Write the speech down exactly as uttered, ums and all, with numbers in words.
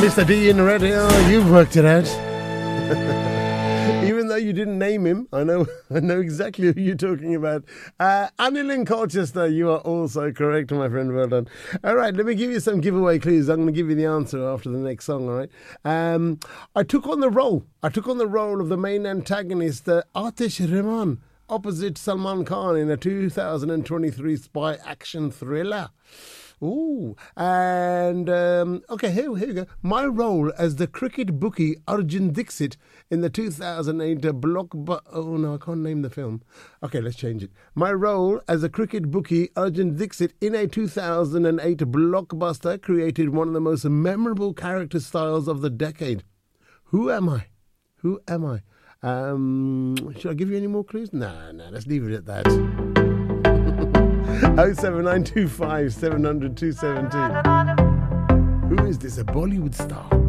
Mister D in the radio, you've worked it out. Even though you didn't name him, I know I know exactly who you're talking about. Uh, Anil in Colchester, you are also correct, my friend. Well done. All right, let me give you some giveaway clues. I'm going to give you the answer after the next song, all right? Um, I took on the role. I took on the role of the main antagonist, uh, Atish Rahman, opposite Salman Khan in a two thousand twenty-three spy action thriller. Ooh, and um, okay, here, here we go. My role as the cricket bookie Arjun Dixit in the two thousand eight blockbuster. Oh no, I can't name the film. Okay, let's change it. My role as a cricket bookie Arjun Dixit in a two thousand eight blockbuster created one of the most memorable character styles of the decade. Who am I? Who am I? Um, should I give you any more clues? No, no, let's leave it at that. oh seven nine two five seven hundred two seventy. Who is this? A Bollywood star?